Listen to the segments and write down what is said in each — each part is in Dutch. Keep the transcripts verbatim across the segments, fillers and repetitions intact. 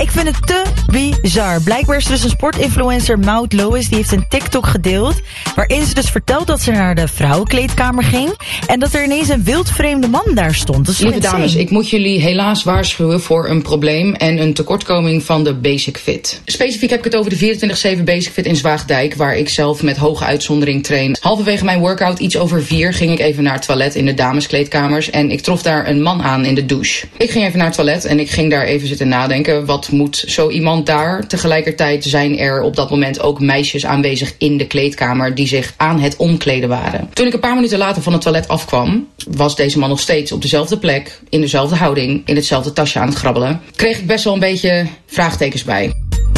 Ik vind het te bizar. Blijkbaar is er dus een sportinfluencer, Maud Lois, die heeft een TikTok gedeeld, waarin ze dus vertelt dat ze naar de vrouwenkleedkamer ging en dat er ineens een wildvreemde man daar stond. Dat is Lieve dames, ik moet jullie helaas waarschuwen voor een probleem en een tekortkoming van de Basic Fit. Specifiek heb ik het over de vierentwintig zeven Basic Fit in Zwaagdijk, waar ik zelf met hoge uitzondering train. Halverwege mijn workout, iets over vier, ging ik even naar het toilet in de dameskleedkamers en ik trof daar een man aan in de douche. Ik ging even naar het toilet en ik ging daar even zitten nadenken. Wat moet zo iemand daar? Tegelijkertijd zijn er op dat moment ook meisjes aanwezig in de kleedkamer die zich aan het omkleden waren. Toen ik een paar minuten later van het toilet afkwam, was deze man nog steeds op dezelfde plek, in dezelfde houding, in hetzelfde tasje aan het grabbelen. Kreeg ik best wel een beetje vraagtekens bij.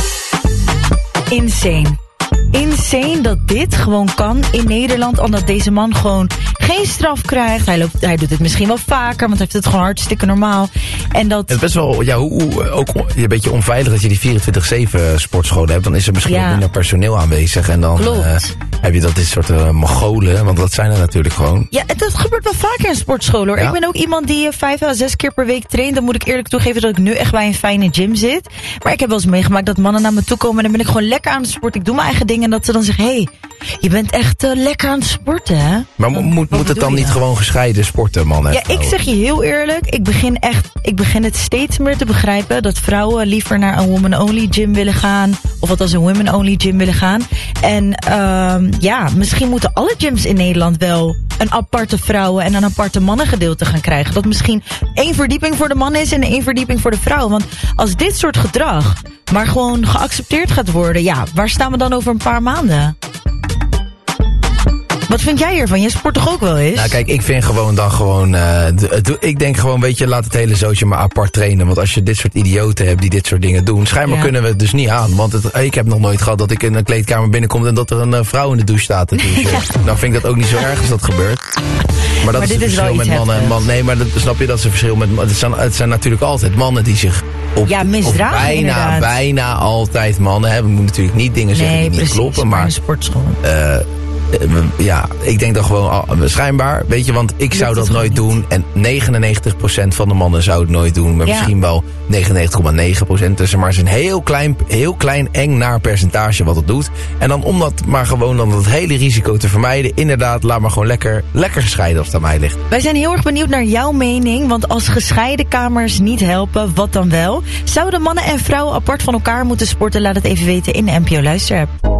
Insane. Insane dat dit gewoon kan in Nederland, omdat deze man gewoon geen straf krijgt. Hij, loopt, hij doet het misschien wel vaker, want hij heeft het gewoon hartstikke normaal. En dat... Het is best wel, ja, hoe, hoe, ook een beetje onveilig dat je die vierentwintig zeven sportscholen hebt. Dan is er misschien ja. ook minder personeel aanwezig. En dan uh, heb je dat dit soort uh, Mongolen, want dat zijn er natuurlijk gewoon. Ja, dat gebeurt wel vaker in sportscholen hoor. Ja. Ik ben ook iemand die uh, vijf à zes keer per week traint. Dan moet ik eerlijk toegeven dat ik nu echt bij een fijne gym zit. Maar ik heb wel eens meegemaakt dat mannen naar me toe komen en dan ben ik gewoon lekker aan het sporten. Ik doe mijn eigen dingen en dat ze dan zeggen, hé, hey, je bent echt uh, lekker aan het sporten, hè? Maar mo- moet, moet het dan niet gewoon gescheiden sporten, mannen? Ja, ik zeg je heel eerlijk, ik begin echt, ik begin het steeds meer te begrijpen dat vrouwen liever naar een woman-only gym willen gaan, of althans een women-only gym willen gaan. En um, ja, misschien moeten alle gyms in Nederland wel een aparte vrouwen- en een aparte mannengedeelte gaan krijgen. Dat misschien één verdieping voor de mannen is en één verdieping voor de vrouwen. Want als dit soort gedrag maar gewoon geaccepteerd gaat worden, ja, waar staan we dan over een paar maanden? Wat vind jij hiervan? Je sport toch ook wel eens? Nou kijk, ik vind gewoon dan gewoon... Uh, d- d- ik denk gewoon, weet je, laat het hele zootje maar apart trainen. Want als je dit soort idioten hebt die dit soort dingen doen, schijnbaar ja. kunnen we het dus niet aan. Want het, ik heb nog nooit gehad dat ik in een kleedkamer binnenkom en dat er een uh, vrouw in de douche staat te douchen. Ja. Dan vind ik dat ook niet zo erg als dat gebeurt. Maar dat maar is het verschil met mannen en mannen. Nee, maar dat, snap je, dat is het verschil met het zijn, het zijn natuurlijk altijd mannen die zich op, ja, misdragen, op bijna, inderdaad. bijna altijd mannen hebben. We moeten natuurlijk niet dingen zeggen nee, die niet precies, kloppen. Maar een sportschool. Uh, Ja, ik denk dat gewoon schijnbaar, weet je, want ik zou dat, dat nooit doen. En negenennegentig procent van de mannen zou het nooit doen. Maar ja. misschien wel negenennegentig komma negen procent. Dus maar het is een heel klein, heel klein eng naar percentage wat het doet. En dan om dat maar gewoon dan dat hele risico te vermijden, inderdaad, laat maar gewoon lekker, lekker gescheiden als het aan mij ligt. Wij zijn heel erg benieuwd naar jouw mening. Want als gescheiden kamers niet helpen, wat dan wel? Zouden mannen en vrouwen apart van elkaar moeten sporten? Laat het even weten in de N P O Luisterapp.